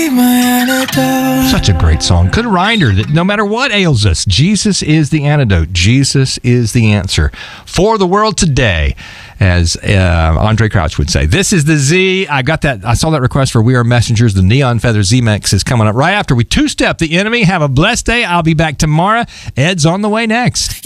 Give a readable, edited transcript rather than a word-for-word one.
be my antidote. Such a great song. Good reminder that no matter what ails us, Jesus is the antidote. Jesus is the answer for the world today, as Andre Crouch would say. This is the Z. I saw that request for We Are Messengers. The Neon Feather Z-Mix is coming up right after we two-step the enemy. Have a blessed day. I'll be back tomorrow. Ed's on the way next.